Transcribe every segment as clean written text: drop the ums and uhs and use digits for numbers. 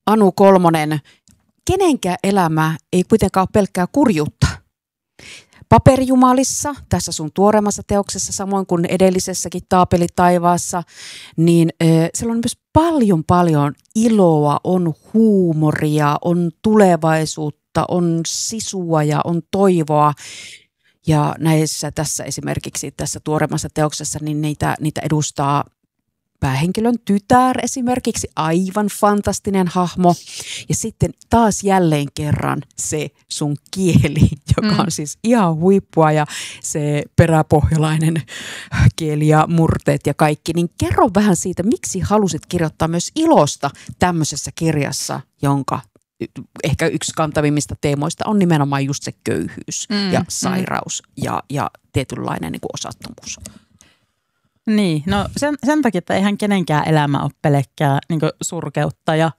Anu Kolmonen, kenenkään elämä ei kuitenkaan ole pelkkää kurjuutta. Paperijumalissa, tässä sun tuoreemmassa teoksessa, samoin kuin edellisessäkin Taapeli taivaassa, niin siellä on myös paljon iloa, on huumoria, on tulevaisuutta, on sisua ja on toivoa. Ja tässä esimerkiksi tässä tuoreemmassa teoksessa, niin niitä edustaa päähenkilön tytär esimerkiksi, aivan fantastinen hahmo. Ja sitten taas jälleen kerran se sun kieli, joka on siis ihan huippua ja se peräpohjalainen kieli ja murteet ja kaikki. Niin kerro vähän siitä, miksi halusit kirjoittaa myös ilosta tämmöisessä kirjassa, jonka ehkä yksi kantavimmista teemoista on nimenomaan just se köyhyys ja sairaus ja tietynlainen niin kuin osattomuus. Niin, no sen takia, että eihän kenenkään elämä ole pelkkää niin kuin surkeutta ja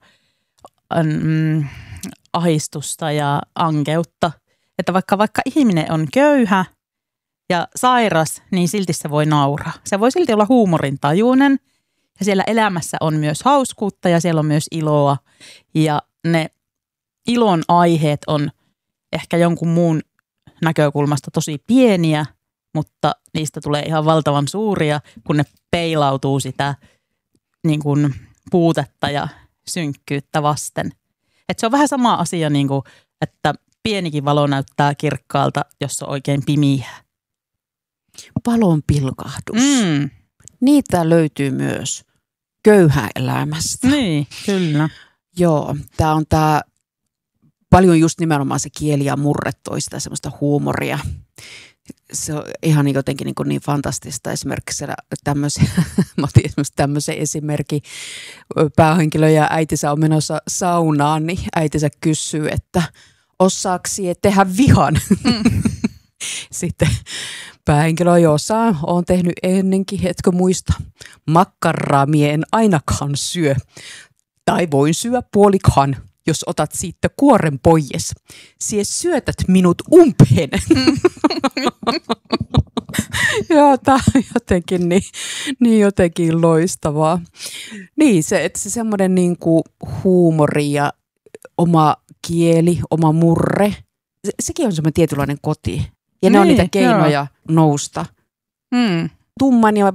ahdistusta ja ankeutta. Että vaikka ihminen on köyhä ja sairas, niin silti se voi nauraa. Se voi silti olla huumorintajuinen ja siellä elämässä on myös hauskuutta ja siellä on myös iloa. Ja ne ilon aiheet on ehkä jonkun muun näkökulmasta tosi pieniä, mutta niistä tulee ihan valtavan suuria, kun ne peilautuu sitä niin kuin puutetta ja synkkyyttä vasten. Et se on vähän sama asia, niin kuin, että pienikin valo näyttää kirkkaalta, jos on oikein pimiä. Valon pilkahdus. Niitä löytyy myös köyhää elämästä. Niin, kyllä. Joo, tämä on paljon just nimenomaan se kieli ja murre toi sitä semmoista huumoria. Se on ihan jotenkin niin fantastista. Esimerkiksi mä otin esimerkiksi tämmöisen esimerkin. Päähenkilö ja äitinsä on menossa saunaan, niin äitinsä kysyy, että osaako sie tehdä vihan? Sitten päähenkilö osaa, oon tehnyt ennenkin, etkö muista? Makkaraa mie en ainakaan syö. Tai voin syödä puolikaan, jos otat siitä kuoren pois. Sie syötät minut umpeen. Joo, tämä on jotenkin niin jotenkin loistavaa. Niin, se semmoinen niinku huumori ja oma kieli, oma murre, sekin on semmoinen tietynlainen koti. Ja ne on niitä keinoja nousta. Tumman ja